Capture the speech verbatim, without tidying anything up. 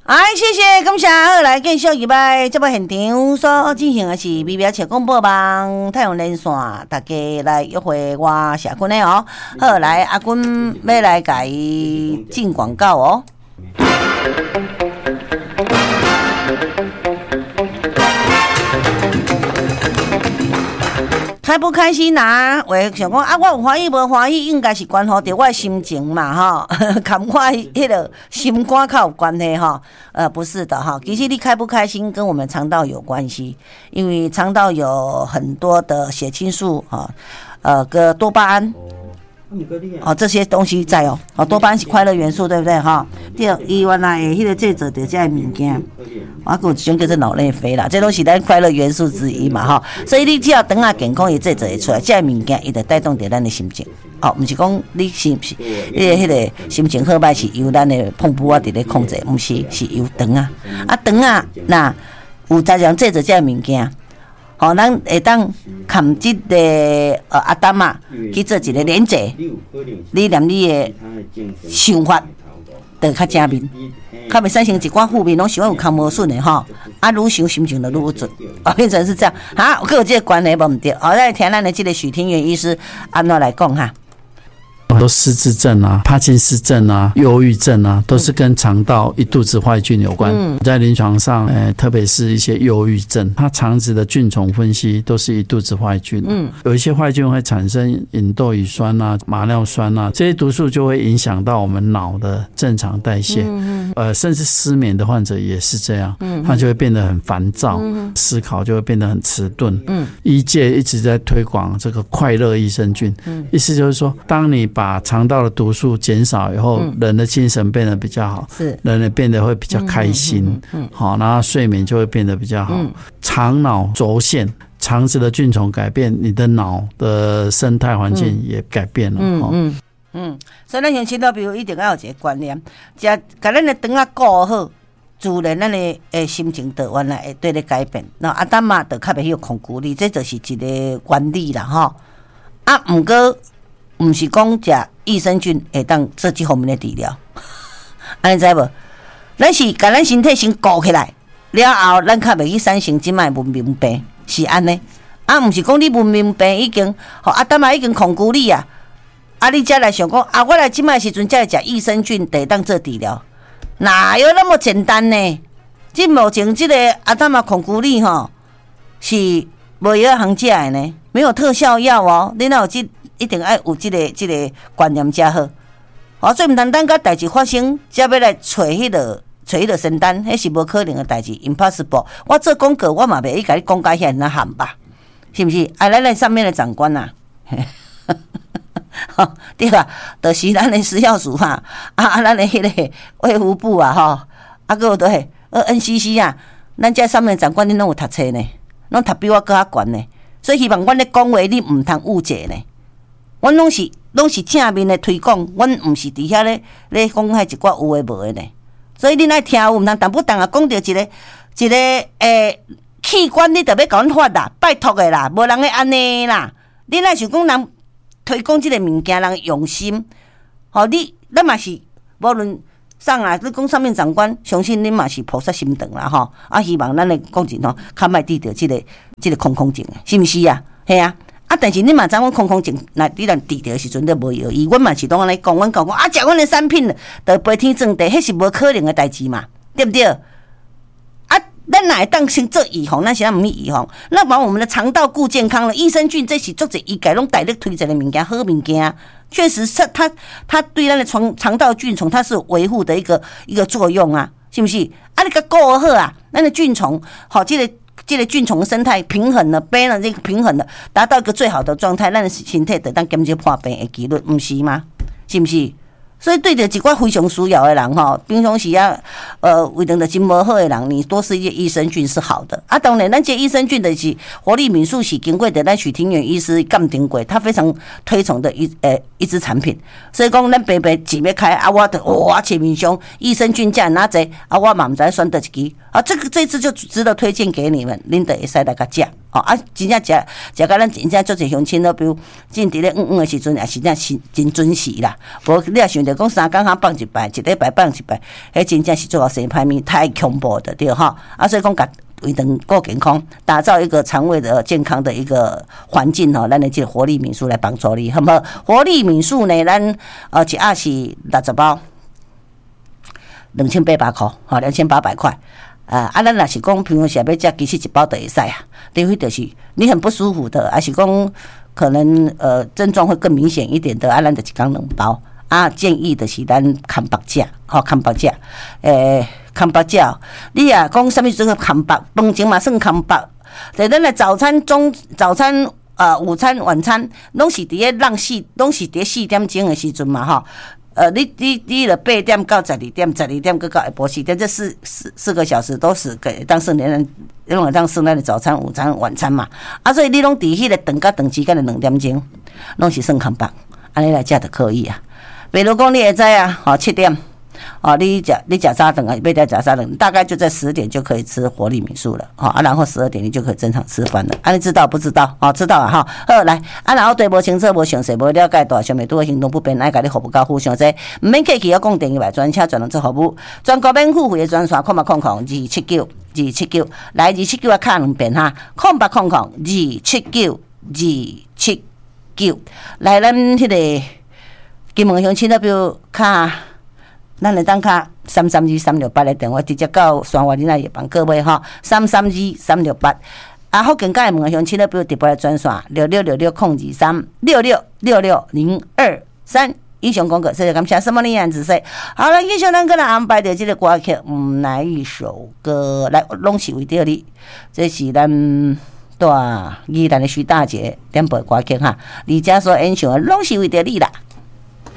哎，谢谢，感谢。好，来继续入来节目现场所进行的是微微切广播网太阳连线，大家来约会我社群的哦。好，来阿君要来甲伊进广告哦。开不开心啊？我想讲啊，我有欢喜无欢喜，应该是关乎着我的心情嘛，哈，跟我迄个心肝较有关系哈。呃，不是的哈，其实你开不开心跟我们肠道有关系，因为肠道有很多的血清素哈，呃，个多巴胺。哦，这些东西在哦，哦，多巴胺是快乐元素，对不对哈？第二，伊原来的迄个制作的这个物件，我还有一种叫做脑内啡啦，这都是咱快乐元素之一嘛哈。所以你只要肠啊健康，伊制作会出来，这个物件伊就带动着咱的心情。哦，毋是讲你是不是，你的迄个心情好歹是由咱的碰布啊伫咧控制，毋是是由肠啊。啊，肠啊，那有在讲制作这个物件。吼、哦，咱会当含即个呃阿丹啊去做一个连接，你连你的想法就较正面，较袂产生一寡负面，拢想有空无顺的吼。啊，愈想心情就愈准，哦，变成是这样。哈，我有这个关系无毋对。哦，来听咱的这个许庭元医师安怎来讲哈。 很多失智症啊、帕金斯症啊、忧郁症啊，都是跟肠道一肚子坏菌有关。嗯、在临床上，呃，特别是一些忧郁症，它肠子的菌丛分析都是一肚子坏菌。嗯，有一些坏菌会产生吲哚乙酸啊、马尿酸啊，这些毒素就会影响到我们脑的正常代谢。嗯、呃，甚至失眠的患者也是这样，嗯、他就会变得很烦躁，嗯、思考就会变得很迟钝。嗯，医界一直在推广这个快乐益生菌，嗯、意思就是说，当你把把肠道的毒素减少以后，嗯、人的精神变得比较好，是人也变得会比较开心，嗯嗯嗯、好，然后睡眠就会变得比较好。嗯、肠脑轴线，肠子的菌丛改变，你的脑的生态环境也改变了。嗯嗯嗯，所以咱先知道，比如一定要有一个观念，只把咱的肠啊顾好，自然咱的诶心情就原来会对咧改变。那阿丹嘛，就较袂晓控制力，这就是一个原理啦，吼。啊，毋过。毋是讲食益生菌会当做这方面的治疗，安尼知无？咱是把咱身体先顾起来，了后咱较袂去产生即摆文明病，是安尼。啊，毋是讲你文明病已经，吼啊，当嘛已经控制你啊，啊，你才来想讲啊，我来即摆时阵才来食益生菌，得当做治疗，哪有那么简单呢？即目前即个啊，当嘛控制你吼，是无药通食的呢，没有特效药哦，你哪有即？一定要有这个这个观念才好，哦，所以唔单单甲代志发生，才要来找迄个找迄个仙丹，迄是无可能的代志 ，impossible。我做广告，我嘛袂去甲你讲解遐那含吧，是不是？啊，咱咱上面的长官呐、啊，对吧？就是咱的食药署哈，啊啊，咱的迄个卫福部啊，吼，啊个对，呃 N C C 啊，咱这上面的长官你拢有读册呢，拢读比我更较悬呢，所以希望阮咧讲话你唔通误解呢。阮拢是拢是正面的推广，阮毋是伫遐咧咧讲遐一寡有诶无诶呢。所以恁爱听有毋通，但不当啊讲到一个一个诶器官，你着要甲阮发啦，拜托诶啦，无人会安尼啦。恁爱想讲人推广即个物件，人用心，吼、哦、你咱嘛是无论上来你讲上面长官，相信恁嘛是菩萨心肠啦吼。啊，希望咱诶讲真吼，较莫遇到即个即、這個空空症，是毋是啊？系啊。啊！但是你嘛知阮空空症，那你若治疗的时阵，都无药医。阮嘛是拢安尼讲，阮讲讲啊，食阮的产品，就飞天转地，迄是无可能的代志嘛，对不对？啊，咱哪会当先做预防？咱现在毋去预防，那把我们的肠道顾健康了。益生菌这是做者医界拢大力推荐的物件，好物件，确实是它它对咱的肠肠道菌丛，它是维护的一个一个作用啊，是不是？啊，你个顾好啊，咱的菌丛，好，这个。这个菌丛的生态平衡了 ，balance 这个平衡了，达到一个最好的状态，咱的身体得当减少破病的几率，不是吗？是不是？所以对着一寡非常需要的人吼，平常时啊，呃，胃肠的真无好的人，你多吃一些益生菌是好的啊。当然，咱这益生菌的是活力敏素是经过的咱许庭元医师鉴定过，他非常推崇的一呃一支产品。所以讲，咱白白钱要开啊，我的哇，前面上益生菌价哪济啊，我嘛唔知选择一支啊，这个这次就值得推荐给你们，恁得会使来甲食哦啊，真正食食到咱真正做侪乡亲咯，比如进伫咧嗯嗯的时阵，也是真真真准时啦。无你也想着讲三工下放一摆，一礼拜放一摆，迄真正是做到生歹面，太恐怖的对吼。啊，所以讲甲胃肠够健康，打造一个肠胃的健康的一个环境吼，咱的这个活力民宿来帮助你，好不好？活力民宿呢，咱呃一盒是六十包，两千八百块，吼，两千八百块。啊，啊，咱若是讲，平常时要食，其实一包就会使啊。除非就是你很不舒服的，还是讲可能呃症状会更明显一点的，啊，咱就一工两包。啊，建议的是咱看白食，吼，看白食，诶，看白食。你啊讲什么这个看白？饭前嘛算看白，在咱的早餐、中早餐、呃午餐、晚餐，拢是伫咧让四，拢是伫四点钟的时阵嘛，吼。呃，你你你了八点到十二点，十二点搁到下晡四点，这四四四个小时都是给当成人用来当成咱的早餐、午餐、晚餐嘛。啊，所以你拢伫迄个长到长时间的两点钟，拢是算空白，安尼来食就可以啊。比如讲，你会知啊，哦七点，哦你食你食早顿啊，八点食早顿，大概就在十点就可以吃活力民宿了，好啊，然后十二点你就可以正常吃饭了。啊，你知道不知道？哦，知道啊哈。好来，啊，然后对无清楚、无详细、无了解，大上面拄个行动不便，爱甲你服务到付上济，唔免客气，要讲电话来专车专人做服务，全国免付费的专线，空八空空二七九二七九，来二七九啊，卡两遍哈，空八空空二七九二七九，来咱迄个。金门乡亲那边卡，咱来当卡三三二三六八的电话，直接到双华林来帮各位哈，三三二三六八。啊，福建街门乡亲那边特别的专线六六六六空二三六六六六零二三。以上讲过，谢谢感谢什么呢？子说好了，以上咱个人安排的这个歌曲，嗯，来一首歌来，拢是为着你，这是咱。大宜兰的徐大姐点播歌曲哈，李家所演唱的拢是为着你啦。